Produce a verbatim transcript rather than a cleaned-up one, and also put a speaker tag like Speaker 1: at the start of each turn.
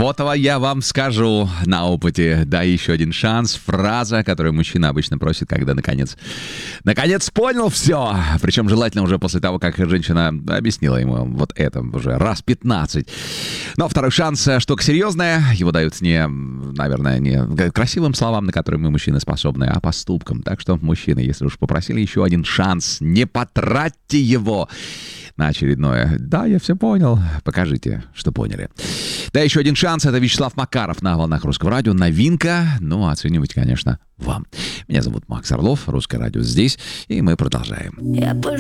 Speaker 1: Вот я вам скажу на опыте. Да, еще один шанс. Фраза, которую мужчина обычно просит, когда наконец, наконец понял все. Причем желательно уже после того, как женщина объяснила ему вот это уже раз пятнадцать. Но второй шанс, штука серьезная. Его дают не, наверное, не красивым словам, на которые мы, мужчины, способны, а поступкам. Так что, мужчины, если уж попросили еще один шанс, не потратьте его на очередное. Да, я все понял. Покажите, что поняли. Да, еще один шанс. Это Вячеслав Макаров на волнах Русского радио. Новинка. Ну, оценивать, конечно, вам. Меня зовут Макс Орлов. Русское радио здесь. И мы продолжаем.
Speaker 2: Я